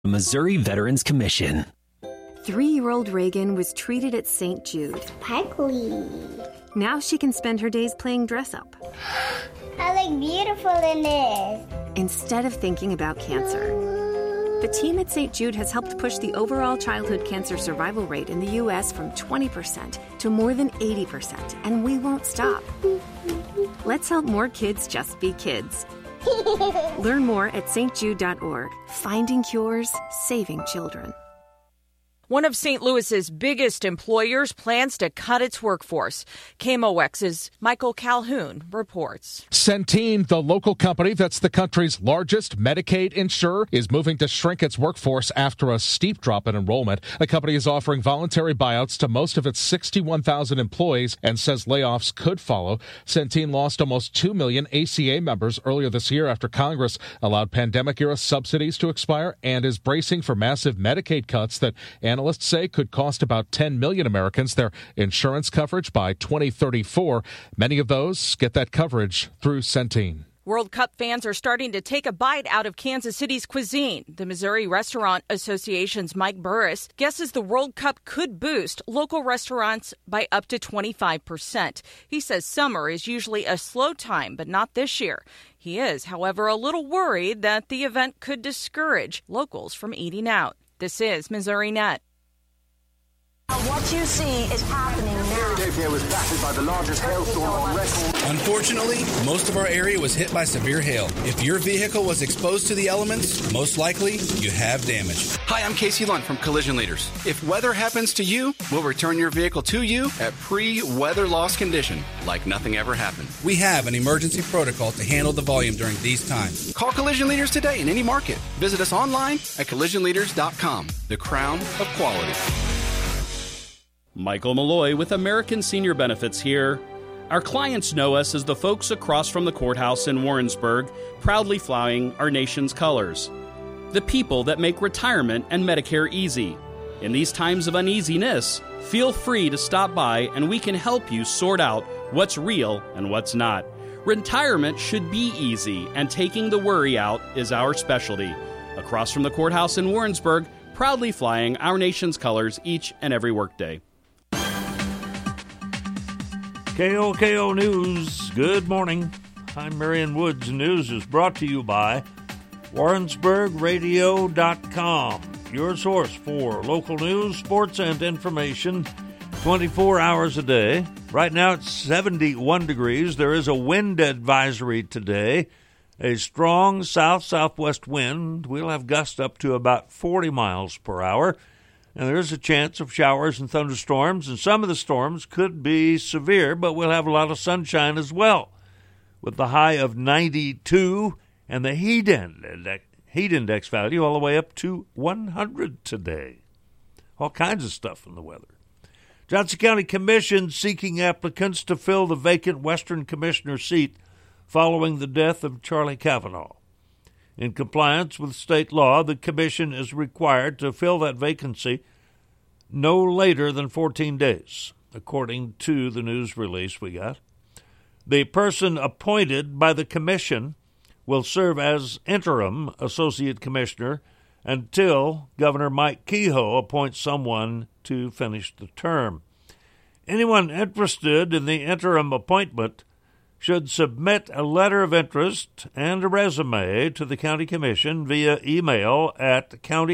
Missouri Veterans Commission. 3-year-old Reagan was treated at St. Jude. Sparkly. Now she can spend her days playing dress-up. I look beautiful in this. Instead of thinking about cancer. The team at St. Jude has helped push the overall childhood cancer survival rate in the U.S. from 20% to more than 80%, and we won't stop. Let's help more kids just be kids. Learn more at stjude.org. Finding cures, saving children. One of St. Louis's biggest employers plans to cut its workforce. KMOX's Michael Calhoun reports. Centene, the local company that's the country's largest Medicaid insurer, is moving to shrink its workforce after a steep drop in enrollment. The company is offering voluntary buyouts to most of its 61,000 employees and says layoffs could follow. Centene lost almost 2 million ACA members earlier this year after Congress allowed pandemic-era subsidies to expire and is bracing for massive Medicaid cuts that analysts say could cost about 10 million Americans their insurance coverage by 2034. Many of those get that coverage through Centene. World Cup fans are starting to take a bite out of Kansas City's cuisine. The Missouri Restaurant Association's Mike Burris guesses the World Cup could boost local restaurants by up to 25%. He says summer is usually a slow time, but not this year. He is, however, a little worried that the event could discourage locals from eating out. This is Missouri Net. What you see is happening now. Philadelphia was battered by the largest hailstorm on record. Unfortunately, most of our area was hit by severe hail. If your vehicle was exposed to the elements, most likely you have damage. Hi, I'm Casey Lunt from Collision Leaders. If weather happens to you, we'll return your vehicle to you at pre-weather loss condition, like nothing ever happened. We have an emergency protocol to handle the volume during these times. Call Collision Leaders today in any market. Visit us online at collisionleaders.com, the crown of quality. Michael Malloy with American Senior Benefits here. Our clients know us as the folks across from the courthouse in Warrensburg, proudly flying our nation's colors. The people that make retirement and Medicare easy. In these times of uneasiness, feel free to stop by and we can help you sort out what's real and what's not. Retirement should be easy, and taking the worry out is our specialty. Across from the courthouse in Warrensburg, proudly flying our nation's colors each and every workday. KOKO News, good morning. I'm Marion Woods. News is brought to you by WarrensburgRadio.com, your source for local news, sports, and information 24 hours a day. Right now it's 71 degrees. There is a wind advisory today, a strong south-southwest wind. We'll have gusts up to about 40 miles per hour. And there is a chance of showers and thunderstorms, and some of the storms could be severe, but we'll have a lot of sunshine as well, with the high of 92 and the heat index value all the way up to 100 today. All kinds of stuff in the weather. Johnson County Commission seeking applicants to fill the vacant Western Commissioner seat following the death of Charlie Kavanaugh. In compliance with state law, the commission is required to fill that vacancy no later than 14 days, according to the news release we got. The person appointed by the commission will serve as interim associate commissioner until Governor Mike Kehoe appoints someone to finish the term. Anyone interested in the interim appointment should submit a letter of interest and a resume to the county commission via email at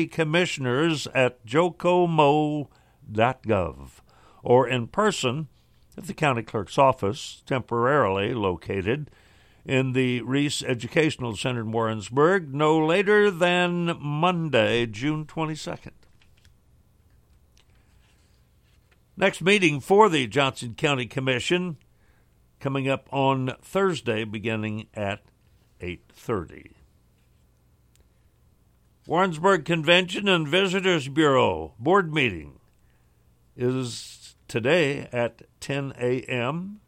countycommissioners@jocomo.gov or in person at the county clerk's office, temporarily located in the Reese Educational Center in Warrensburg, no later than Monday, June 22nd. Next meeting for the Johnson County Commission coming up on Thursday beginning at 8:30. Warrensburg Convention and Visitors Bureau board meeting is today at 10 a.m.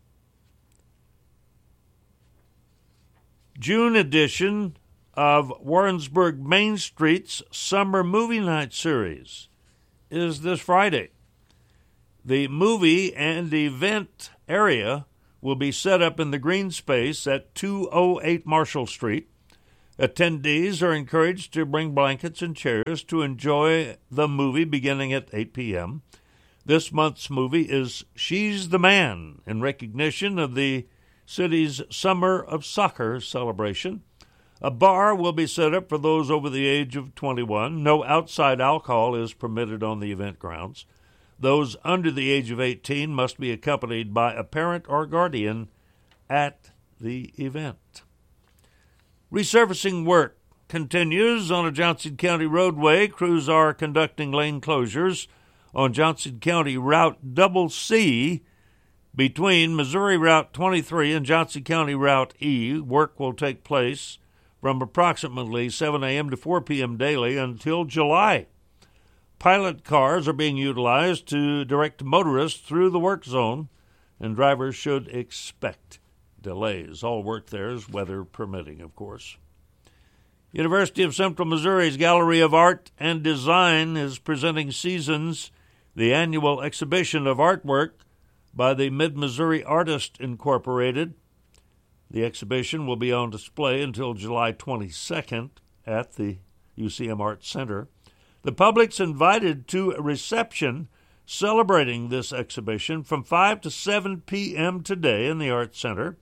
June edition of Warrensburg Main Street's Summer Movie Night Series is this Friday. The movie and event area will be set up in the green space at 208 Marshall Street. Attendees are encouraged to bring blankets and chairs to enjoy the movie beginning at 8 p.m. This month's movie is She's the Man, in recognition of the city's Summer of Soccer celebration. A bar will be set up for those over the age of 21. No outside alcohol is permitted on the event grounds. Those under the age of 18 must be accompanied by a parent or guardian at the event. Resurfacing work continues on a Johnson County roadway. Crews are conducting lane closures on Johnson County Route CC between Missouri Route 23 and Johnson County Route E. Work will take place from approximately 7 a.m. to 4 p.m. daily until July. Pilot cars are being utilized to direct motorists through the work zone, and drivers should expect delays. All work there is weather permitting, of course. University of Central Missouri's Gallery of Art and Design is presenting Seasons, the annual exhibition of artwork by the Mid-Missouri Artist Incorporated. The exhibition will be on display until July 22nd at the UCM Art Center. The public's invited to a reception celebrating this exhibition from 5 to 7 p.m. today in the Art Center.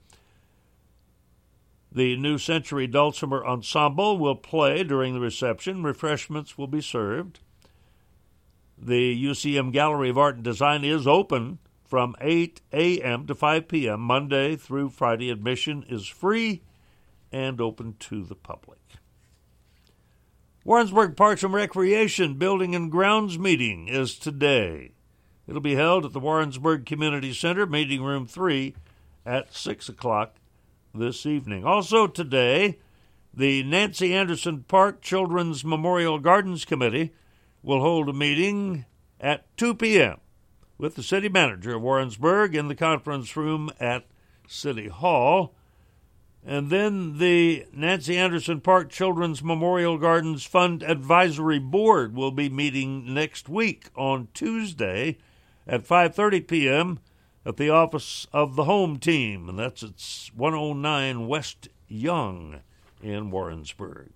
The New Century Dulcimer Ensemble will play during the reception. Refreshments will be served. The UCM Gallery of Art and Design is open from 8 a.m. to 5 p.m. Monday through Friday. Admission is free and open to the public. Warrensburg Parks and Recreation Building and Grounds meeting is today. It'll be held at the Warrensburg Community Center, Meeting Room 3, at 6 o'clock this evening. Also today, the Nancy Anderson Park Children's Memorial Gardens Committee will hold a meeting at 2 p.m. with the city manager of Warrensburg in the conference room at City Hall. And then the Nancy Anderson Park Children's Memorial Gardens Fund Advisory Board will be meeting next week on Tuesday at 5:30 p.m. at the office of the home team, and that's at 109 West Young in Warrensburg.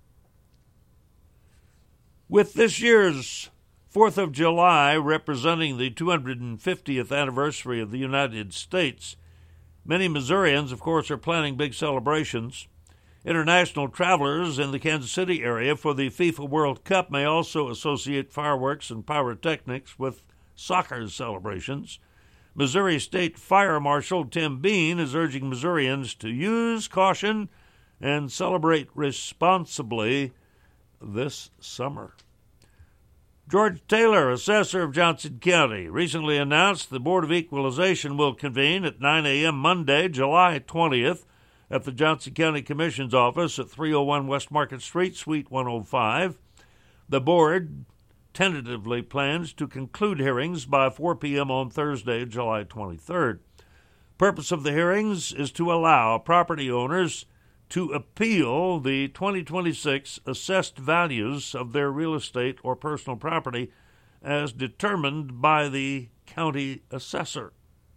With this year's 4th of July representing the 250th anniversary of the United States, many Missourians, of course, are planning big celebrations. International travelers in the Kansas City area for the FIFA World Cup may also associate fireworks and pyrotechnics with soccer celebrations. Missouri State Fire Marshal Tim Bean is urging Missourians to use caution and celebrate responsibly this summer. George Taylor, assessor of Johnson County, recently announced the Board of Equalization will convene at 9 a.m. Monday, July 20th, at the Johnson County Commission's office at 301 West Market Street, Suite 105. The board tentatively plans to conclude hearings by 4 p.m. on Thursday, July 23rd. Purpose of the hearings is to allow property owners to appeal the 2026 assessed values of their real estate or personal property as determined by the county assessor.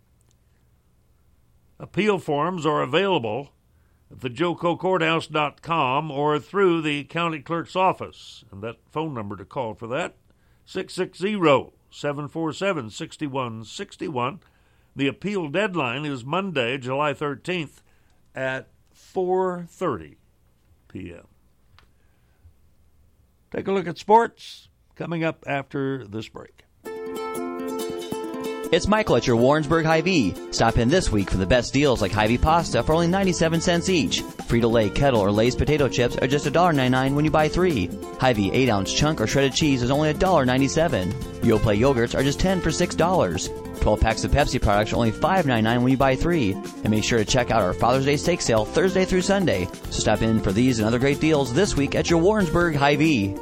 Appeal forms are available at thejococourthouse.com or through the county clerk's office, and that phone number to call for that, 660-747-6161. The appeal deadline is Monday, July 13th at 4:30 p.m. Take a look at sports coming up after this break. It's Michael at your Warrensburg Hy-Vee. Stop in this week for the best deals like Hy-Vee pasta for only 97 cents each. Frito-Lay kettle or Lay's potato chips are just $1.99 when you buy 3. Hy-Vee 8-ounce chunk or shredded cheese is only $1.97. Yoplait yogurts are just 10 for $6. 12 packs of Pepsi products are only $5.99 when you buy 3. And make sure to check out our Father's Day steak sale Thursday through Sunday. So stop in for these and other great deals this week at your Warrensburg Hy-Vee.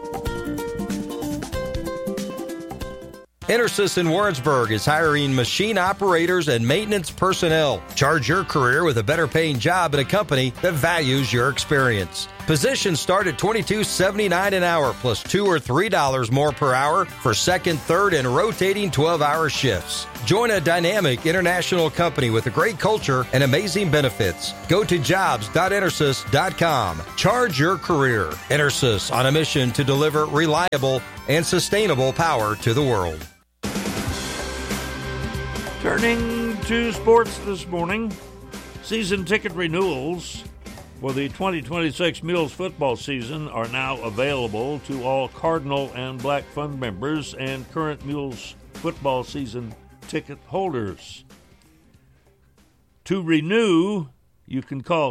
Intersys in Warrensburg is hiring machine operators and maintenance personnel. Charge your career with a better paying job at a company that values your experience. Positions start at $22.79 an hour, plus $2 or $3 more per hour for second, third, and rotating 12-hour shifts. Join a dynamic international company with a great culture and amazing benefits. Go to jobs.Intersys.com. Charge your career. Intersys, on a mission to deliver reliable and sustainable power to the world. Turning to sports this morning, season ticket renewals for the 2026 Mules football season are now available to all Cardinal and Black Fund members and current Mules football season ticket holders. To renew, you can call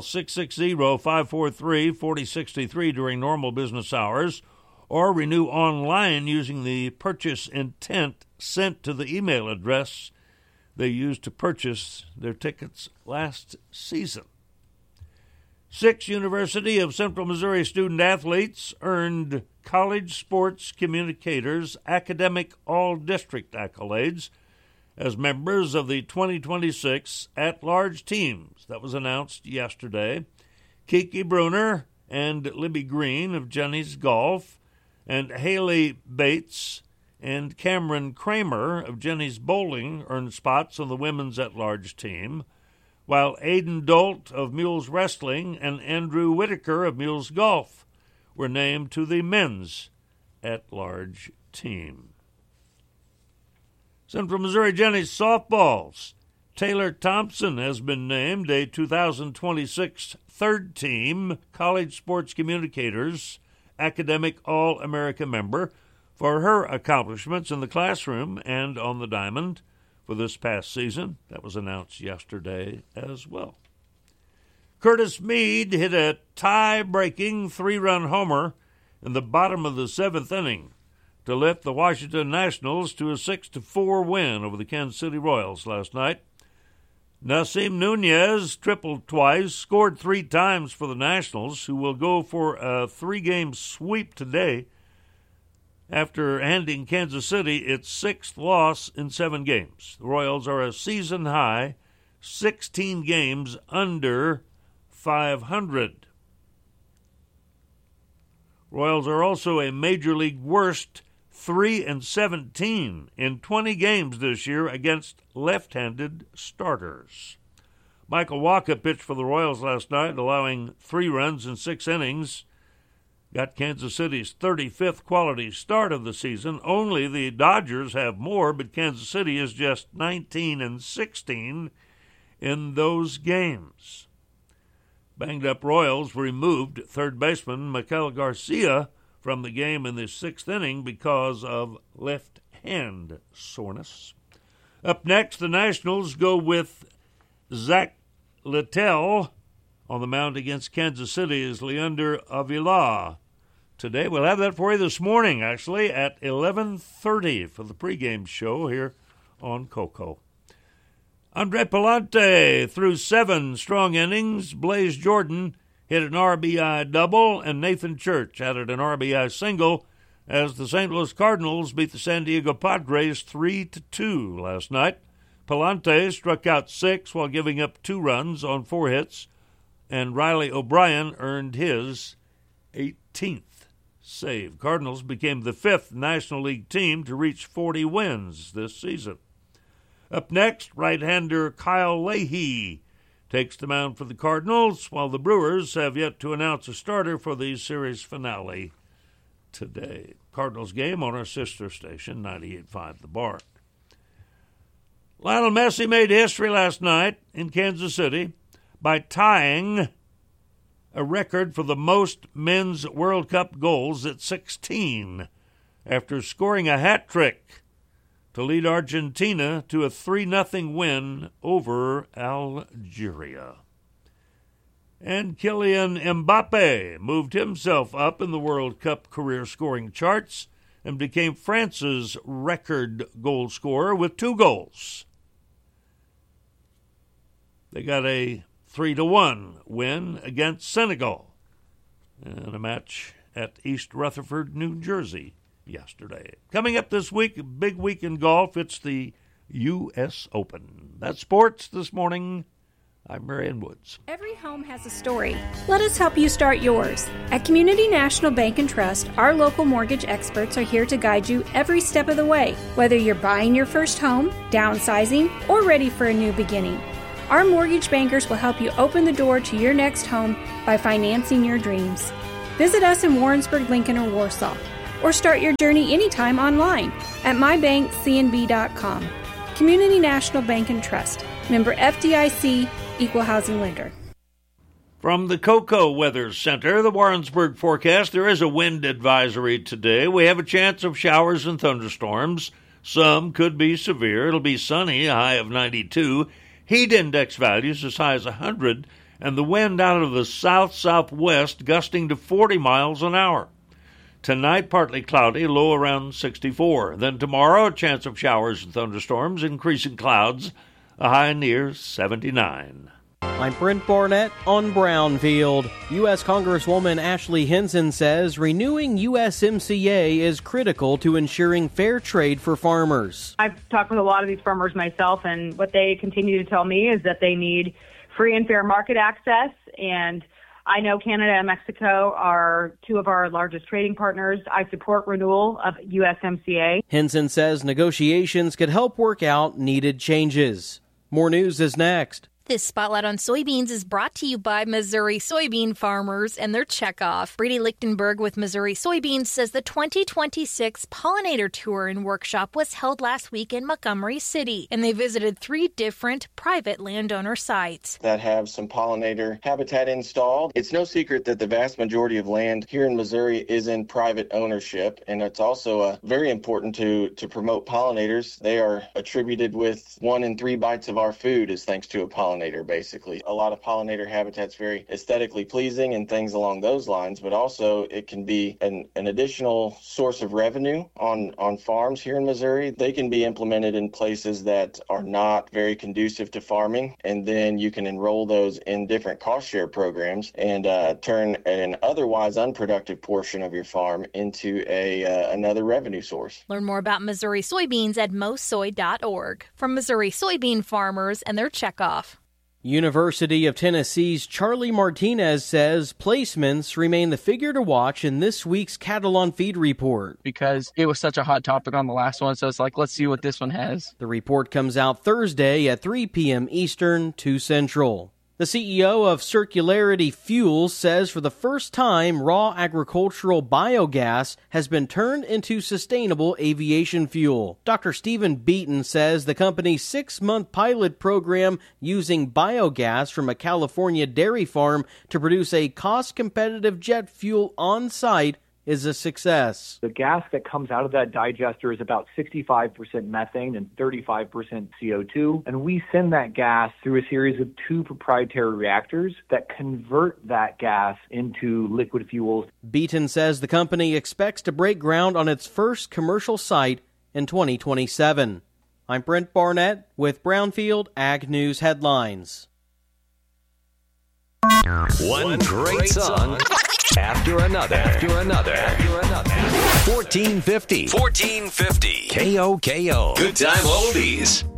660-543-4063 during normal business hours, or renew online using the purchase intent sent to the email address they used to purchase their tickets last season. 6 University of Central Missouri student-athletes earned College Sports Communicators Academic All-District accolades as members of the 2026 at-large teams. That was announced yesterday. Kiki Bruner and Libby Green of Jenny's Golf, and Haley Bates and Cameron Kramer of Jenny's Bowling earned spots on the women's at-large team, while Aiden Dolt of Mules Wrestling and Andrew Whitaker of Mules Golf were named to the men's at-large team. Central Missouri Jenny's softballs. Taylor Thompson has been named a 2026 third-team College Sports Communicators Academic All-America member for her accomplishments in the classroom and on the diamond for this past season. That was announced yesterday as well. Curtis Meade hit a tie-breaking 3-run homer in the bottom of the 7th inning to lift the Washington Nationals to a 6-4 win over the Kansas City Royals last night. Nasim Nunez tripled twice, scored 3 times for the Nationals, who will go for a 3-game sweep today after handing Kansas City its 6th loss in 7 games. The Royals are a season-high 16 games under 500. Royals are also a Major League worst 3-17 in 20 games this year against left-handed starters. Michael Wacha pitched for the Royals last night, allowing 3 runs in 6 innings. Got Kansas City's 35th quality start of the season. Only the Dodgers have more, but Kansas City is just 19-16 in those games. Banged-up Royals removed third baseman Miguel Garcia from the game in the 6th inning because of left hand soreness. Up next, the Nationals go with Zach Littell on the mound against Kansas City's Leander Avila. Today, we'll have that for you this morning, actually, at 11:30 for the pregame show here on Coco. Andre Palante threw 7 strong innings. Blaze Jordan hit an RBI double, and Nathan Church added an RBI single as the St. Louis Cardinals beat the San Diego Padres 3-2 last night. Palante struck out 6 while giving up 2 runs on 4 hits, and Riley O'Brien earned his 18th save. Cardinals became the 5th National League team to reach 40 wins this season. Up next, right-hander Kyle Leahy takes the mound for the Cardinals, while the Brewers have yet to announce a starter for the series finale today. Cardinals game on our sister station, 98.5 The Bark. Lionel Messi made history last night in Kansas City by tying a record for the most men's World Cup goals at 16 after scoring a hat trick to lead Argentina to a 3-0 win over Algeria. And Kylian Mbappe moved himself up in the World Cup career scoring charts and became France's record goal scorer with 2 goals. They got a 3-1 win against Senegal in a match at East Rutherford, New Jersey yesterday. Coming up this week, a big week in golf, it's the U.S. Open. That's sports this morning. I'm Marion Woods. Every home has a story. Let us help you start yours. At Community National Bank and Trust, our local mortgage experts are here to guide you every step of the way, whether you're buying your first home, downsizing, or ready for a new beginning. Our mortgage bankers will help you open the door to your next home by financing your dreams. Visit us in Warrensburg, Lincoln, or Warsaw, or start your journey anytime online at mybankcnb.com. Community National Bank and Trust. Member FDIC, Equal Housing Lender. From the Cocoa Weather Center, the Warrensburg forecast, there is a wind advisory today. We have a chance of showers and thunderstorms. Some could be severe. It'll be sunny, a high of 92. Heat index values as high as 100, and the wind out of the south-southwest gusting to 40 miles an hour. Tonight, partly cloudy, low around 64. Then tomorrow, a chance of showers and thunderstorms, increasing clouds, a high near 79. I'm Brent Barnett on Brownfield. U.S. Congresswoman Ashley Hinson says renewing USMCA is critical to ensuring fair trade for farmers. I've talked with a lot of these farmers myself, and what they continue to tell me is that they need free and fair market access, and I know Canada and Mexico are two of our largest trading partners. I support renewal of USMCA. Hinson says negotiations could help work out needed changes. More news is next. This Spotlight on Soybeans is brought to you by Missouri soybean farmers and their checkoff. Brady Lichtenberg with Missouri Soybeans says the 2026 Pollinator Tour and Workshop was held last week in Montgomery City, and they visited 3 different private landowner sites that have some pollinator habitat installed. It's no secret that the vast majority of land here in Missouri is in private ownership, and it's also very important to promote pollinators. They are attributed with 1 in 3 bites of our food is thanks to a pollinator. Basically, a lot of pollinator habitats very aesthetically pleasing and things along those lines, but also it can be an additional source of revenue on farms here in Missouri. They can be implemented in places that are not very conducive to farming, and then you can enroll those in different cost share programs and turn an otherwise unproductive portion of your farm into another revenue source. Learn more about Missouri soybeans at mosoy.org. From Missouri soybean farmers and their checkoff. University of Tennessee's Charlie Martinez says placements remain the figure to watch in this week's Cattle on Feed report. Because it was such a hot topic on the last one, so it's like, let's see what this one has. The report comes out Thursday at 3 p.m. Eastern, 2 Central. The CEO of Circularity Fuels says for the first time, raw agricultural biogas has been turned into sustainable aviation fuel. Dr. Stephen Beaton says the company's 6-month pilot program using biogas from a California dairy farm to produce a cost-competitive jet fuel on-site is a success. The gas that comes out of that digester is about 65% methane and 35% CO2, and we send that gas through a series of 2 proprietary reactors that convert that gas into liquid fuels. Beaton says the company expects to break ground on its first commercial site in 2027. I'm Brent Barnett with Brownfield Ag News Headlines. One great song after another. 1450. KOKO. Good time oldies.